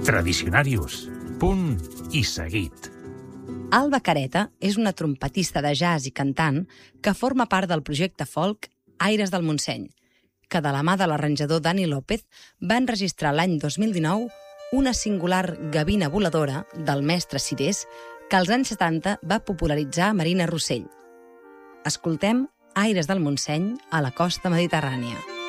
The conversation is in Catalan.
Tradicionarius. Punt i seguit. Alba Careta és una trompetista de jazz i cantant que forma part del projecte folk Aires del Montseny, que de la mà de l'arranjador Dani López va enregistrar l'any 2019 una singular gavina voladora del mestre Cirés que als anys 70 va popularitzar Marina Rossell. Escoltem Aires del Montseny a la costa mediterrània.